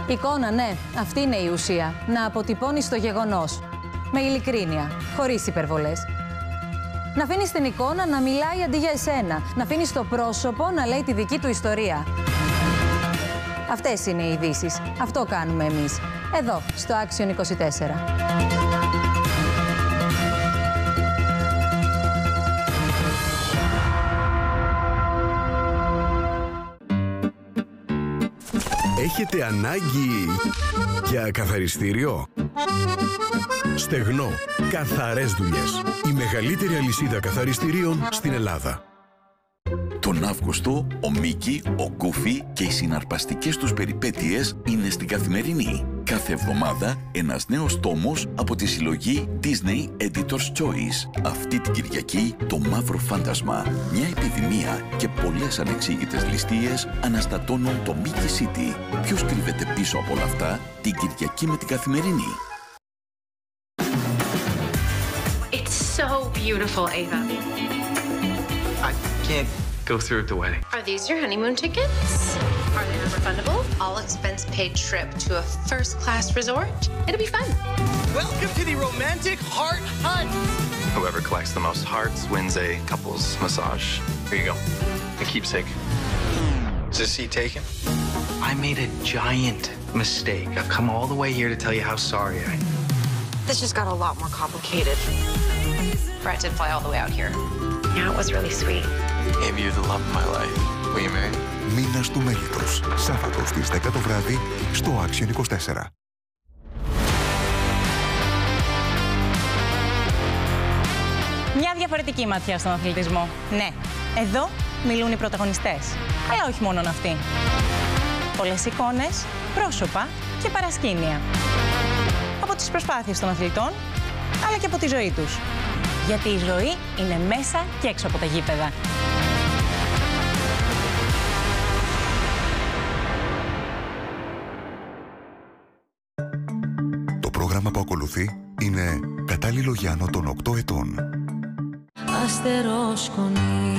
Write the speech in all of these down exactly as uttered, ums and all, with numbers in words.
Εικόνα, ναι, αυτή είναι η ουσία. Να αποτυπώνεις το γεγονός. Με ειλικρίνεια, χωρίς υπερβολές. Να αφήνεις την εικόνα να μιλάει αντί για εσένα. Να αφήνεις το πρόσωπο να λέει τη δική του ιστορία. Αυτές είναι οι ειδήσεις. Αυτό κάνουμε εμείς. Εδώ, στο Action είκοσι τέσσερα. Έχετε ανάγκη για καθαριστήριο? Στεγνό. Καθαρές δουλειές. Η μεγαλύτερη αλυσίδα καθαριστηρίων στην Ελλάδα. Τον Αύγουστο, ο Μίκη, ο Γκούφι και οι συναρπαστικές τους περιπέτειες είναι στην Καθημερινή. Κάθε εβδομάδα ένας νέος τόμος από τη συλλογή Disney Editor's Choice. Αυτή την Κυριακή, το Μαύρο Φάντασμα. Μια επιδημία και πολλές ανεξήγητες ληστείες αναστατώνουν το Mickey City. Ποιος κρύβεται πίσω από όλα αυτά, την Κυριακή με την Καθημερινή. It's so beautiful, Ava. I can't go through with the wedding. Are these your honeymoon tickets? Are they non-refundable? All expense paid trip to a first-class resort? It'll be fun. Welcome to the romantic heart hunt. Whoever collects the most hearts wins a couple's massage. Here you go. A keepsake. Is this seat taken? I made a giant mistake. I've come all the way here to tell you how sorry I am. This just got a lot more complicated. Brett did fly all the way out here. Yeah, it was really sweet. Maybe you're the love of my life. Will you marry me? Μήνας του μέλιτος. Σάββατο στις δέκα το βράδυ στο Action είκοσι τέσσερα. Μια διαφορετική ματιά στον αθλητισμό. Ναι, εδώ μιλούν οι πρωταγωνιστές. Αλλά όχι μόνον αυτοί. Πολλές εικόνες, πρόσωπα και παρασκήνια. Από τις προσπάθειες των αθλητών, αλλά και από τη ζωή τους. Γιατί η ζωή είναι μέσα και έξω από τα γήπεδα. Το πρόγραμμα που ακολουθεί είναι κατάλληλο για άνω των οκτώ ετών. Αστερόσκονη.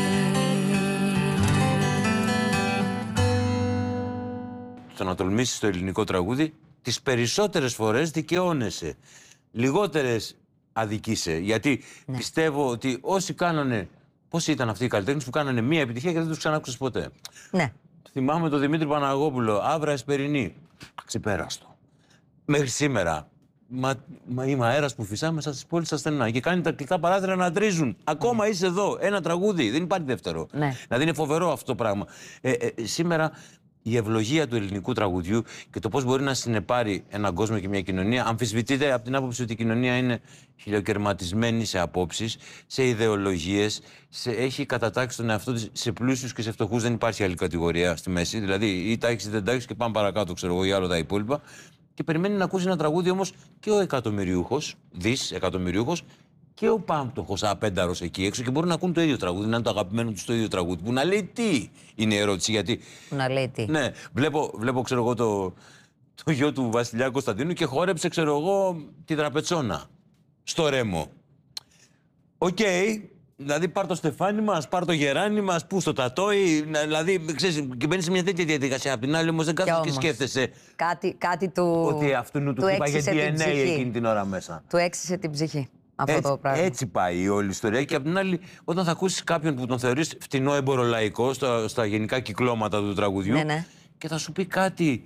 Το να τολμήσεις το ελληνικό τραγούδι, τις περισσότερες φορές δικαιώνεσαι. Λιγότερες αδικείσαι. Γιατί ναι. πιστεύω ότι όσοι κάνανε. Πώς ήταν αυτοί οι καλλιτέχνες που κάνανε μία επιτυχία και δεν τους ξανάκουσες ποτέ. Ναι. Θυμάμαι τον Δημήτρη Παναγόπουλο, Αύρα Εσπερινή. Ξεπέραστο. Μέχρι σήμερα. Μα, μα είμαι αέρας που φυσά μέσα στις πόλεις στα στενά και κάνει τα κλειστά παράθυρα να τρίζουν. Ακόμα είσαι εδώ. Ένα τραγούδι. Δεν υπάρχει δεύτερο. Ναι. Δηλαδή είναι φοβερό αυτό το πράγμα. Ε, ε, σήμερα. Η ευλογία του ελληνικού τραγουδιού και το πώς μπορεί να συνεπάρει έναν κόσμο και μια κοινωνία αμφισβητείται από την άποψη ότι η κοινωνία είναι χιλιοκερματισμένη σε απόψεις, σε ιδεολογίες, σε, έχει κατατάξει τον εαυτό της σε πλούσιους και σε φτωχούς. Δεν υπάρχει άλλη κατηγορία στη μέση. Δηλαδή, ή τάξεις δεν τάξεις και πάμε παρακάτω, ξέρω εγώ, για όλα τα υπόλοιπα. Και περιμένει να ακούσει ένα τραγούδι όμως και ο εκατομμυριούχος, δις εκατομμυριούχος, και ο πάμπτωχος απένταρος εκεί έξω και μπορούν να ακούν το ίδιο τραγούδι, να είναι το αγαπημένο τους το ίδιο τραγούδι. Που να λέει τι είναι η ερώτηση, γιατί. Που να λέει τι. Ναι, βλέπω, βλέπω ξέρω εγώ, το, το γιο του Βασιλιά Κωνσταντίνου και χόρεψε, ξέρω εγώ, τη τραπετσόνα στο Ρέμο. Οκ, okay, δηλαδή πάρ' το στεφάνι μας, πάρ' το γεράνι μας, πού στο τατόι, δηλαδή ξέρεις, και μπαίνεις σε μια τέτοια διαδικασία. Απ' την άλλη όμως δεν κάθεσαι και, και σκέφτεσαι. Κάτι, κάτι του. Ότι αυτού του, του είπα για ντι εν έι εκείνη την ώρα μέσα. Του έξισε την ψυχή. Αυτό Έτσι, το πράγμα. έτσι πάει η όλη ιστορία. Και απ' την άλλη, όταν θα ακούσεις κάποιον που τον θεωρείς φτηνό εμπορολαϊκό στα, στα γενικά κυκλώματα του τραγουδιού, ναι, ναι. και θα σου πει κάτι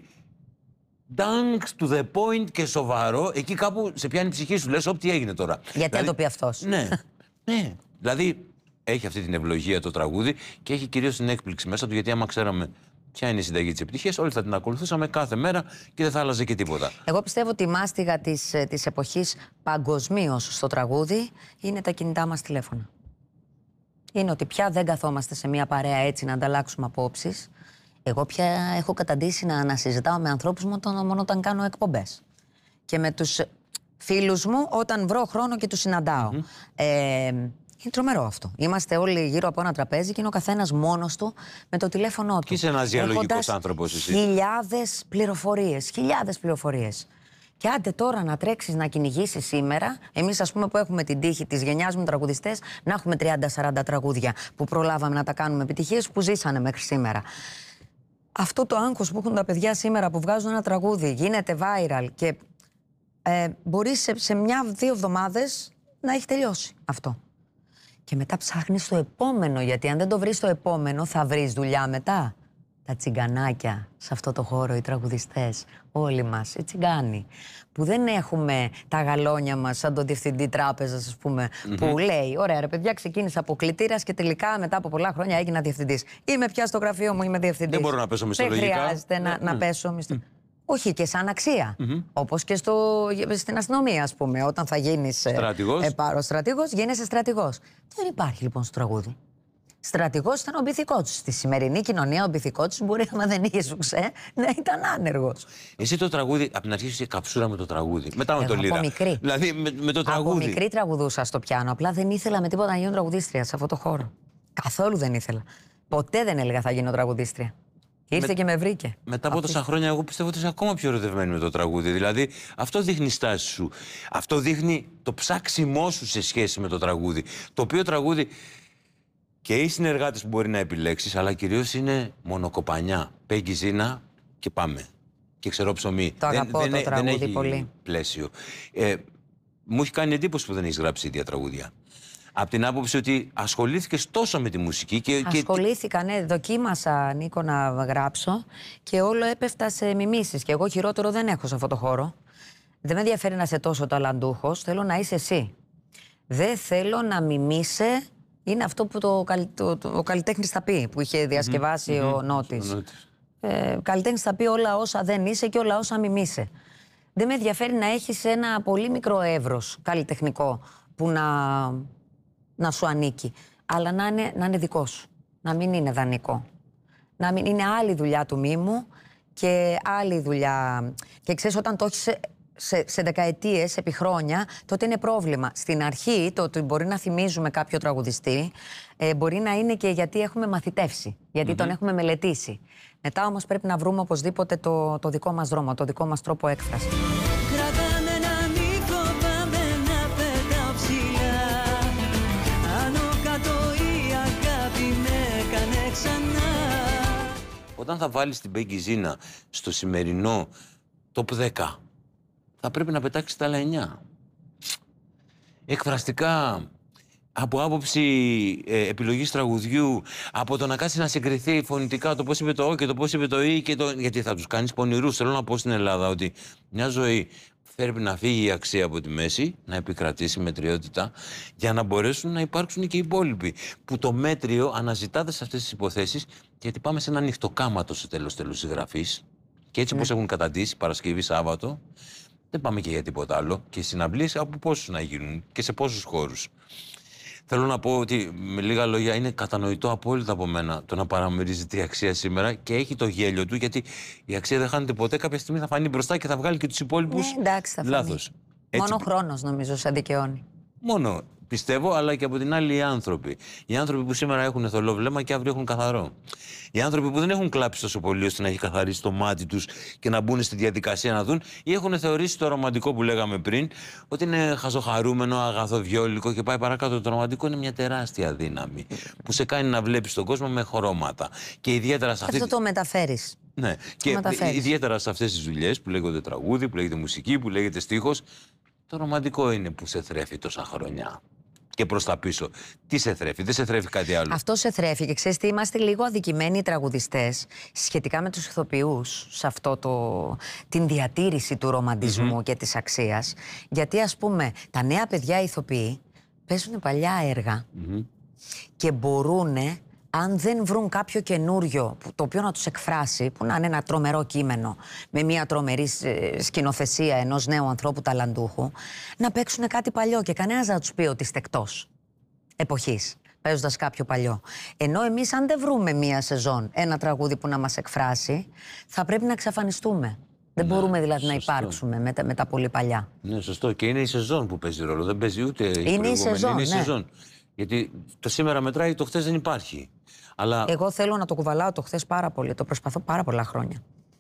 dunks to the point και σοβαρό, εκεί κάπου σε πιάνει η ψυχή σου. Λες, όπ, τι έγινε τώρα. Γιατί δηλαδή, να το πει αυτός. Ναι, ναι. Δηλαδή, έχει αυτή την ευλογία το τραγούδι και έχει κυρίως την έκπληξη μέσα του, γιατί άμα ξέραμε ποια είναι η συνταγή της επιτυχίας, όλοι θα την ακολουθούσαμε κάθε μέρα και δεν θα άλλαζε και τίποτα. Εγώ πιστεύω ότι η μάστιγα της, της εποχής παγκοσμίως στο τραγούδι είναι τα κινητά μας τηλέφωνα. Είναι ότι πια δεν καθόμαστε σε μια παρέα έτσι να ανταλλάξουμε απόψεις. Εγώ πια έχω καταντήσει να, να συζητάω με ανθρώπους μου μόνο όταν κάνω εκπομπές. Και με τους φίλους μου όταν βρω χρόνο και τους συναντάω. Mm-hmm. ε, Είναι τρομερό αυτό. Είμαστε όλοι γύρω από ένα τραπέζι και είναι ο καθένας μόνος του με το τηλέφωνό του. Και είσαι ένας διαλογικός άνθρωπος εσύ. Χιλιάδες πληροφορίες. Χιλιάδες πληροφορίες. Και άντε τώρα να τρέξεις να κυνηγήσεις σήμερα. Εμείς, ας πούμε, που έχουμε την τύχη της γενιάς μου τραγουδιστές, να έχουμε τριάντα σαράντα τραγούδια που προλάβαμε να τα κάνουμε επιτυχίες που ζήσανε μέχρι σήμερα. αυτό το άγχος που έχουν τα παιδιά σήμερα που βγάζουν ένα τραγούδι, γίνεται viral και ε, μπορεί σε, σε μια-δύο εβδομάδες να έχει τελειώσει αυτό. Και μετά ψάχνεις το επόμενο, γιατί αν δεν το βρεις το επόμενο θα βρεις δουλειά μετά. Τα τσιγκανάκια σε αυτό το χώρο, οι τραγουδιστές, όλοι μας, οι τσιγκάνοι, που δεν έχουμε τα γαλόνια μας σαν τον διευθυντή τράπεζας, ας πούμε, mm-hmm. που λέει, ωραία ρε παιδιά, ξεκίνησα από κλητήρας και τελικά μετά από πολλά χρόνια έγινα διευθυντής. Είμαι πια στο γραφείο μου, είμαι διευθυντής. Δεν μπορώ να πέσω μισθολογικά. Δεν χρειάζεται να, mm-hmm. να πέσω μισθολογικά. Mm-hmm. Όχι, και σαν αξία. Mm-hmm. Όπως και στο, στην αστυνομία, ας πούμε, όταν θα γίνεις στρατηγός, ε, ε, στρατηγός γίνεσαι στρατηγός. Δεν υπάρχει λοιπόν στο τραγούδι. Στρατηγός ήταν ο μπιθικότσης. Στη σημερινή κοινωνία ο μπιθικότσης μπορεί, άμα δεν είχε σουξέ, να ήταν άνεργος. Εσύ το τραγούδι, από την αρχή είσαι καψούρα με το τραγούδι. Μετά με Εγώ το λίρα. Από μικρή. Δηλαδή με, με το τραγούδι. Από μικρή τραγουδούσα στο πιάνο. Απλά δεν ήθελα με τίποτα να γίνω τραγουδίστρια σε αυτό το χώρο. Καθόλου δεν ήθελα. Ποτέ δεν έλεγα θα γίνω τραγουδίστρια. Ήρθε με... και με βρήκε. Μετά από τόσα χρόνια, εγώ πιστεύω ότι είσαι ακόμα πιο ερωτευμένη με το τραγούδι. Δηλαδή, αυτό δείχνει η στάση σου. Αυτό δείχνει το ψάξιμό σου σε σχέση με το τραγούδι. Το οποίο τραγούδι. Και οι συνεργάτες που μπορεί να επιλέξεις, αλλά κυρίως είναι μονοκοπανιά. Πέγγι Ζήνα και πάμε. Και ξερό ψωμί. Το αγαπώ δεν, το δεν, τραγούδι δεν έχει πολύ. Πλαίσιο. Ε, μου έχει κάνει εντύπωση που δεν έχεις γράψει ίδια τραγούδια. Από την άποψη ότι ασχολήθηκες τόσο με τη μουσική και... Ασχολήθηκα, ναι. Δοκίμασα, Νίκο, να γράψω και όλο έπεφτα σε μιμήσεις. Και εγώ χειρότερο δεν έχω σε αυτό το χώρο. Δεν με ενδιαφέρει να είσαι τόσο ταλαντούχος. Θέλω να είσαι εσύ. Δεν θέλω να μιμήσει. Είναι αυτό που το, το, το, ο καλλιτέχνης θα πει, που είχε διασκευάσει mm-hmm. ο Νότης. Mm-hmm. Ε, καλλιτέχνης θα πει όλα όσα δεν είσαι και όλα όσα μιμείσαι. Δεν με ενδιαφέρει να έχεις ένα πολύ μικρό εύρος καλλιτεχνικό που να, να σου ανήκει. Αλλά να είναι, να είναι δικό σου. Να μην είναι δανεικό. Να μην είναι άλλη δουλειά του μήμου και άλλη δουλειά. Και ξέρεις, όταν το έχεις σε, σε δεκαετίες, επί χρόνια, τότε είναι πρόβλημα. Στην αρχή, το ότι μπορεί να θυμίζουμε κάποιο τραγουδιστή, ε, μπορεί να είναι και γιατί έχουμε μαθητεύσει, γιατί mm-hmm. τον έχουμε μελετήσει. Μετά όμως πρέπει να βρούμε οπωσδήποτε το, το δικό μας δρόμο, το δικό μας τρόπο έκφρασης. Όταν θα βάλεις την Πέγγι Ζήνα στο σημερινό top δέκα, θα πρέπει να πετάξεις τα άλλα εννιά. Εκφραστικά, από άποψη ε, επιλογής τραγουδιού, από το να κάτσει να συγκριθεί φωνητικά το πώς είπε το «ο» και το πώς είπε το «η» και το... γιατί θα τους κάνεις πονηρούς. Θέλω να πω στην Ελλάδα ότι μια ζωή πρέπει να φύγει η αξία από τη μέση, να επικρατήσει μετριότητα, για να μπορέσουν να υπάρξουν και οι υπόλοιποι. Που το μέτριο αναζητάται σε αυτές τις υποθέσεις, γιατί πάμε σε ένα νυχτοκάματο στο τέλος τέλους της γραφής. Και έτσι, ναι. όπως έχουν καταντήσει Παρασκευή, Σάββατο, δεν πάμε και για τίποτα άλλο. Και οι συναυλίες από πόσους να γίνουν και σε πόσους χώρους. Θέλω να πω ότι με λίγα λόγια είναι κατανοητό απόλυτα από μένα το να παραμερίζεται η αξία σήμερα και έχει το γέλιο του, γιατί η αξία δεν χάνεται ποτέ. Κάποια στιγμή θα φανεί μπροστά και θα βγάλει και τους υπόλοιπους ναι, εντάξει, θα λάθος. Έτσι... Μόνο Έτσι... χρόνος νομίζω σε δικαιώνει. Μόνο πιστεύω, αλλά και από την άλλη οι άνθρωποι. Οι άνθρωποι που σήμερα έχουν θολό βλέμμα και αύριο έχουν καθαρό. Οι άνθρωποι που δεν έχουν κλάψει τόσο πολύ ώστε να έχει καθαρίσει το μάτι τους και να μπουν στη διαδικασία να δουν, ή έχουν θεωρήσει το ρομαντικό που λέγαμε πριν ότι είναι χαζοχαρούμενο, αγαθοβιόλικο και πάει παρακάτω. Το ρομαντικό είναι μια τεράστια δύναμη που σε κάνει να βλέπεις τον κόσμο με χρώματα. Και ιδιαίτερα σε αυτή... Αυτό το μεταφέρεις. Ναι, το και μεταφέρεις. Ιδιαίτερα σε αυτές τις δουλειές που λέγονται τραγούδι, που λέγεται μουσική, που λέγεται στίχος. Το ρομαντικό είναι που σε θρέφει τόσα χρόνια. Και προς τα πίσω. Τι σε θρέφει, δεν σε θρέφει κάτι άλλο. Αυτό σε θρέφει και ξέρεις τι, είμαστε λίγο αδικημένοι οι τραγουδιστές σχετικά με τους ηθοποιούς σε αυτό το, την διατήρηση του ρομαντισμού mm-hmm. και της αξίας. Γιατί ας πούμε τα νέα παιδιά ηθοποιοί παίζουν παλιά έργα mm-hmm. και μπορούνε, αν δεν βρουν κάποιο καινούριο το οποίο να τους εκφράσει, που να είναι ένα τρομερό κείμενο με μια τρομερή σκηνοθεσία ενός νέου ανθρώπου ταλαντούχου, να παίξουν κάτι παλιό και κανένας δεν θα τους πει ότι είστε εκτός εποχής, παίζοντας κάποιο παλιό. Ενώ εμείς αν δεν βρούμε μια σεζόν, ένα τραγούδι που να μας εκφράσει, θα πρέπει να εξαφανιστούμε. Δεν ναι, μπορούμε δηλαδή σωστό. να υπάρξουμε με τα, με τα πολύ παλιά. Ναι, σωστό. Και είναι η σεζόν που παίζει ρόλο. Δεν παίζει ούτε η είναι η σεζόν, είναι η ναι. σεζόν. Γιατί το σήμερα μετράει, το χθες δεν υπάρχει. Αλλά... Εγώ θέλω να το κουβαλάω το χθες πάρα πολύ. Το προσπαθώ πάρα πολλά χρόνια.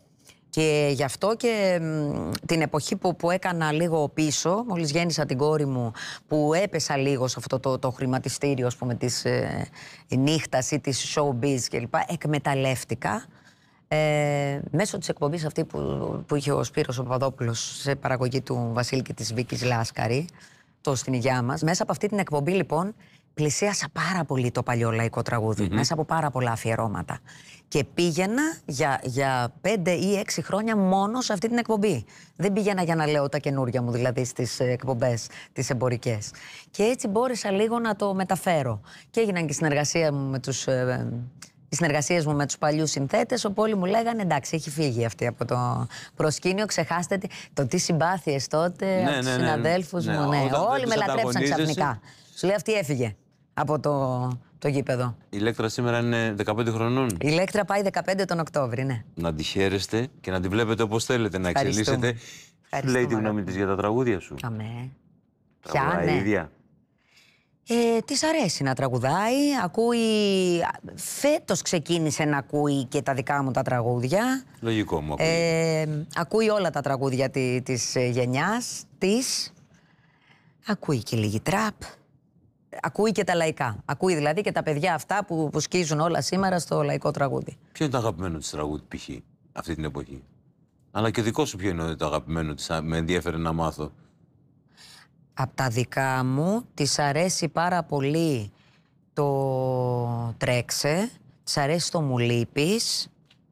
Και γι' αυτό και μ, την εποχή που, που έκανα λίγο πίσω, μόλις γέννησα την κόρη μου, που έπεσα λίγο σε αυτό το, το χρηματιστήριο, ας πούμε, της ε, νύχτας ή της showbiz κλπ. Εκμεταλλεύτηκα Ε, μέσω της εκπομπής αυτή που, που είχε ο Σπύρος ο Παπαδόπουλος σε παραγωγή του Βασίλη και της Βίκης Λάσκαρη, το Στην Υγειά μας, μέσα από αυτή την εκπομπή λοιπόν πλησίασα πάρα πολύ το παλιό λαϊκό τραγούδι, mm-hmm. μέσα από πάρα πολλά αφιερώματα. Και πήγαινα για, για πέντε ή έξι χρόνια μόνο σε αυτή την εκπομπή. Δεν πήγαινα για να λέω τα καινούρια μου, δηλαδή στις εκπομπές, τις εμπορικές. Και έτσι μπόρεσα λίγο να το μεταφέρω. Και έγιναν και συνεργασία μου με τους... Ε, οι συνεργασίες μου με τους παλιούς συνθέτες, όπου όλοι μου λέγανε εντάξει, έχει φύγει αυτή από το προσκήνιο, ξεχάστε το τι συμπάθειες τότε, ναι, από τους ναι, συναδέλφους ναι, μου. Ναι. Ναι. Όλοι με λατρέψαν ξαφνικά. Σου λέει αυτή έφυγε από το, το γήπεδο. Η Ηλέκτρα σήμερα είναι δεκαπέντε χρονών. Η Ηλέκτρα πάει δεκαπέντε τον Οκτώβρη, ναι. Να τη χαίρεστε και να τη βλέπετε όπως θέλετε, να εξελίσσετε. Σου λέει τη γνώμη της για τα τραγούδια σου. Αμέ. Ποια, ναι. ίδια. Ε, της αρέσει να τραγουδάει, ακούει, φέτος ξεκίνησε να ακούει και τα δικά μου τα τραγούδια. Λογικό μου ακούει. Ε, ακούει όλα τα τραγούδια τη, της γενιάς της, ακούει και λίγη τραπ, ακούει και τα λαϊκά. Ακούει δηλαδή και τα παιδιά αυτά που, που σκίζουν όλα σήμερα στο λαϊκό τραγούδι. Ποιο είναι το αγαπημένο της τραγούδι π.χ. αυτή την εποχή? Αλλά και δικό σου ποιο είναι το αγαπημένο της, με ενδιαφέρει να μάθω. Απ' τα δικά μου, της αρέσει πάρα πολύ το «Τρέξε», της αρέσει το «Μου λείπεις»,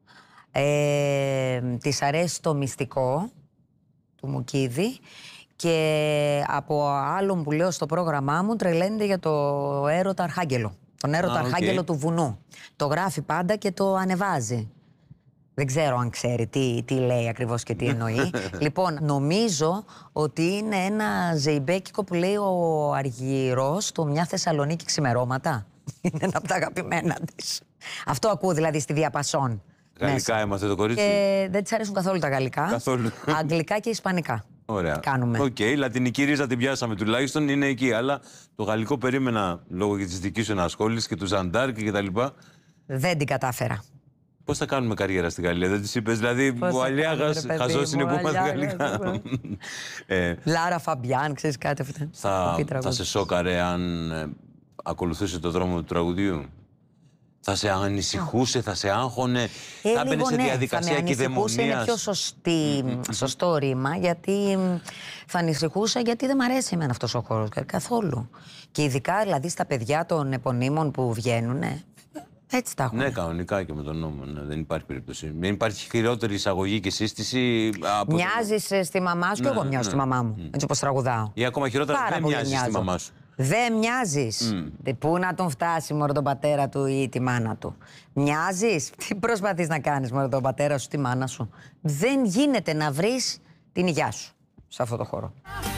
ε, της αρέσει το «Μυστικό» του Μουκίδη και από άλλον που λέω στο πρόγραμμά μου τρελαίνεται για το «Έρωτα Αρχάγγελο», τον «Έρωτα ah, Αρχάγγελο» okay. του Βουνού. Το γράφει πάντα και το ανεβάζει. Δεν ξέρω αν ξέρει τι, τι λέει ακριβώς και τι εννοεί. Λοιπόν, νομίζω ότι είναι ένα ζεϊμπέκικο που λέει ο Αργυρός το «Μια Θεσσαλονίκη ξημερώματα». Είναι ένα από τα αγαπημένα της. Αυτό ακούω δηλαδή στη διαπασόν. Γαλλικά έμαθε το κορίτσι. Και δεν της αρέσουν καθόλου τα γαλλικά. Καθόλου. Αγγλικά και ισπανικά. Ωραία. Κάνουμε. Οκ, okay, λατινική ρίζα την πιάσαμε τουλάχιστον, είναι εκεί. Αλλά το γαλλικό περίμενα λόγω της δικής σου ενασχόλησης και του Ζαντάρκ και τα λοιπά. Δεν την κατάφερα. Πώς θα κάνουμε καριέρα στη Γαλλία, δεν της είπες? Δηλαδή, ο Αλιάγας χαζός είναι που μάθει γαλλικά. ε, Λάρα Φαμπιάν, ξέρεις κάτι αυτό. Θα, θα σε σώκαρε αν ε, ακολουθούσε το δρόμο του τραγουδιού? Θα σε ανησυχούσε, θα σε άγχωνε, ε, θα έμπαινε σε διαδικασία κυδαιμονίας? Είναι πιο σωστή, σωστό ρήμα, γιατί θα ανησυχούσα, γιατί δεν μ' αρέσει εμένα αυτός ο χώρος καθόλου. Και ειδικά δηλαδή στα παιδιά των επωνύμων που βγαίνουν. Έτσι τα έχουμε. Ναι, κανονικά και με τον νόμο. Ναι, δεν υπάρχει περίπτωση. Δεν υπάρχει χειρότερη εισαγωγή και σύστηση. Από μοιάζεις το... στη μαμά σου, ναι, και εγώ μοιάζω ναι, στη μαμά μου. Mm. Έτσι όπως τραγουδάω. Ή ακόμα χειρότερα, πάρα δεν μοιάζεις στη μαμά σου. Δεν μοιάζεις. Mm. Πού να τον φτάσει μωρό τον πατέρα του ή τη μάνα του? Μοιάζεις. Τι προσπαθείς να κάνεις μωρό τον πατέρα σου, τη μάνα σου? Δεν γίνεται να βρεις την υγειά σου σε αυτό το χώρο.